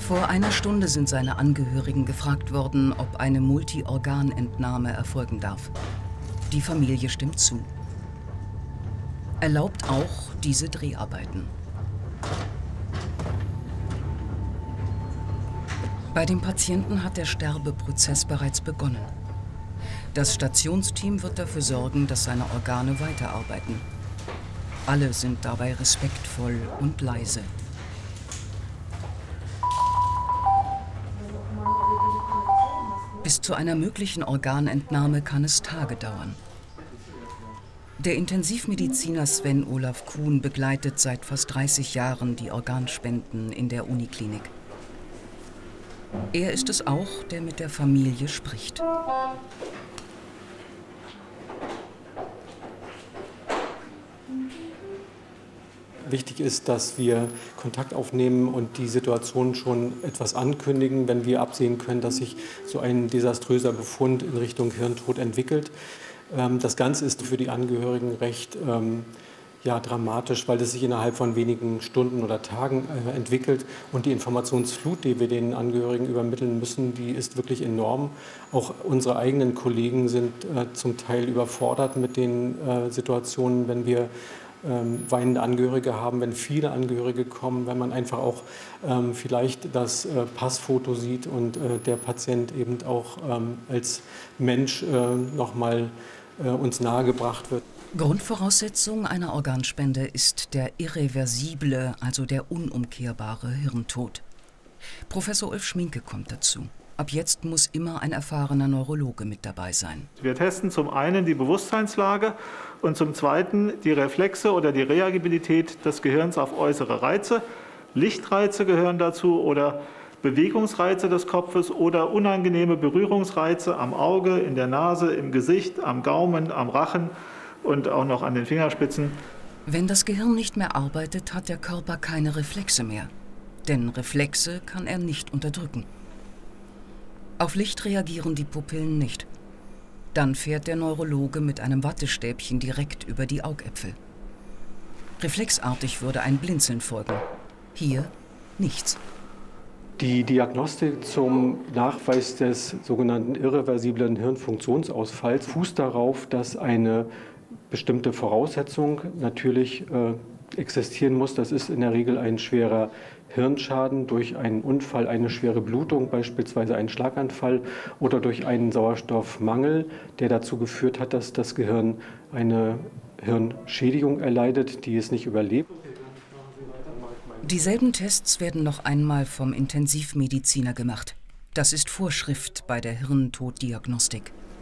Vor einer Stunde sind seine Angehörigen gefragt worden, ob eine Multiorganentnahme erfolgen darf. Die Familie stimmt zu. Erlaubt auch diese Dreharbeiten. Bei dem Patienten hat der Sterbeprozess bereits begonnen. Das Stationsteam wird dafür sorgen, dass seine Organe weiterarbeiten. Alle sind dabei respektvoll und leise. Bis zu einer möglichen Organentnahme kann es Tage dauern. Der Intensivmediziner Sven Olaf Kuhn begleitet seit fast 30 Jahren die Organspenden in der Uniklinik. Er ist es auch, der mit der Familie spricht. Wichtig ist, dass wir Kontakt aufnehmen und die Situation schon etwas ankündigen, wenn wir absehen können, dass sich so ein desaströser Befund in Richtung Hirntod entwickelt. Das Ganze ist für die Angehörigen recht dramatisch, weil es sich innerhalb von wenigen Stunden oder Tagen entwickelt. Und die Informationsflut, die wir den Angehörigen übermitteln müssen, die ist wirklich enorm. Auch unsere eigenen Kollegen sind zum Teil überfordert mit den Situationen, wenn wir weinende Angehörige haben, wenn viele Angehörige kommen, wenn man einfach auch vielleicht das Passfoto sieht und der Patient eben auch als Mensch nochmal uns nahegebracht wird. Grundvoraussetzung einer Organspende ist der irreversible, also der unumkehrbare Hirntod. Professor Ulf Schminke kommt dazu. Ab jetzt muss immer ein erfahrener Neurologe mit dabei sein. Wir testen zum einen die Bewusstseinslage und zum zweiten die Reflexe oder die Reagibilität des Gehirns auf äußere Reize. Lichtreize gehören dazu oder Bewegungsreize des Kopfes oder unangenehme Berührungsreize am Auge, in der Nase, im Gesicht, am Gaumen, am Rachen und auch noch an den Fingerspitzen. Wenn das Gehirn nicht mehr arbeitet, hat der Körper keine Reflexe mehr. Denn Reflexe kann er nicht unterdrücken. Auf Licht reagieren die Pupillen nicht. Dann fährt der Neurologe mit einem Wattestäbchen direkt über die Augäpfel. Reflexartig würde ein Blinzeln folgen. Hier nichts. Die Diagnostik zum Nachweis des sogenannten irreversiblen Hirnfunktionsausfalls fußt darauf, dass eine bestimmte Voraussetzung natürlich existieren muss. Das ist in der Regel ein schwerer Hirnschaden durch einen Unfall, eine schwere Blutung, beispielsweise einen Schlaganfall oder durch einen Sauerstoffmangel, der dazu geführt hat, dass das Gehirn eine Hirnschädigung erleidet, die es nicht überlebt. Dieselben Tests werden noch einmal vom Intensivmediziner gemacht. Das ist Vorschrift bei der Hirntoddiagnostik.